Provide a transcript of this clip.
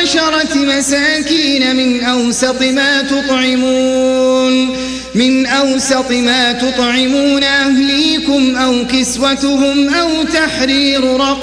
10 مساكين من أوسط ما تطعمون أهليكم أو كسوتهم أو تحرير رقبة